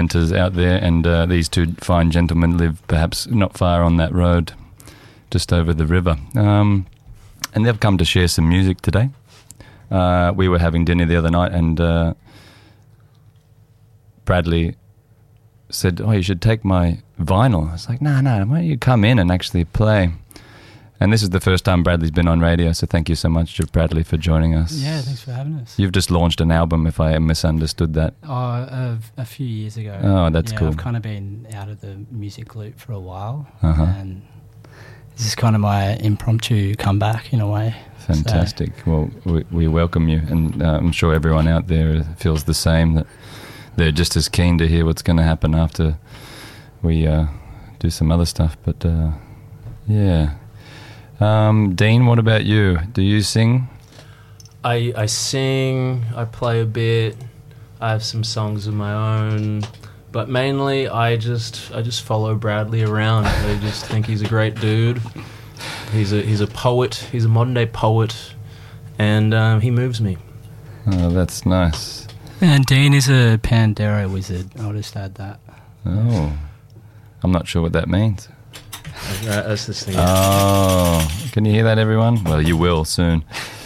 Centres out there, and these two fine gentlemen live perhaps not far on that road, just over the river. And they've come to share some music today. We were having dinner the other night, and Bradley said, "Oh, you should take my vinyl." I was like, no, why don't you come in and actually play? And this is the first time Bradley's been on radio, so thank you so much, Bradley, for joining us. Yeah, thanks for having us. You've just launched an album, if I misunderstood that. Oh, a few years ago. Oh, that's cool. I've kind of been out of the music loop for a while, and this is kind of my impromptu comeback in a way. Fantastic. So. Well, we welcome you, and I'm sure everyone out there feels the same, that they're just as keen to hear what's going to happen after we do some other stuff. But, yeah. Dean, what about you? Do you sing? I sing, I play a bit, I have some songs of my own, but mainly I just follow Bradley around. I just think he's a great dude. He's a poet, he's a modern day poet, and he moves me. Oh, that's nice. And Dean is a Pandera wizard, I'll just add that. Oh, I'm not sure what that means. That's this thing. Oh, can you hear that, everyone? Well, you will soon.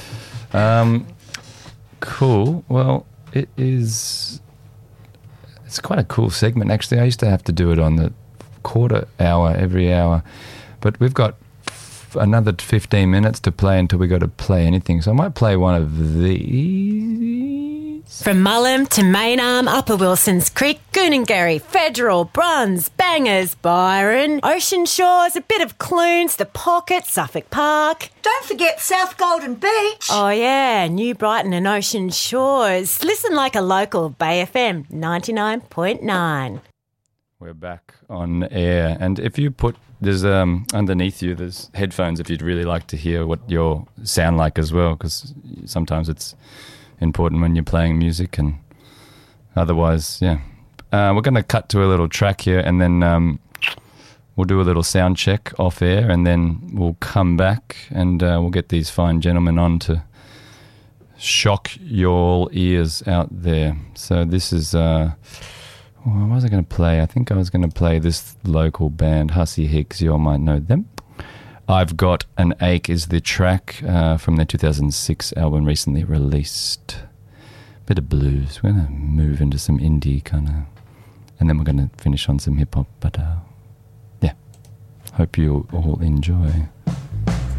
Cool. Well, it's quite a cool segment, actually. I used to have to do it on the quarter hour, every hour. But we've got another 15 minutes to play until we got to play anything. So I might play one of these. From Mullum to Maynarm, Upper Wilsons Creek, Goonangarry, Federal, Bruns, Bangers, Byron, Ocean Shores, a bit of Clunes, The Pocket, Suffolk Park. Don't forget South Golden Beach. Oh yeah, New Brighton and Ocean Shores. Listen like a local, Bay FM 99.9. We're back on air, and if you put, there's underneath you, there's headphones if you'd really like to hear what you sound like as well, because sometimes it's important when you're playing music, and otherwise, yeah. We're going to cut to a little track here, and then we'll do a little sound check off air, and then we'll come back and we'll get these fine gentlemen on to shock your ears out there. So this is, what was I going to play? I think I was going to play this local band, Hussey Hicks. You all might know them. I've Got an Ache is the track from their 2006 album, recently released. Bit of blues. We're going to move into some indie kind of, and then we're going to finish on some hip-hop. But, yeah, hope you all enjoy.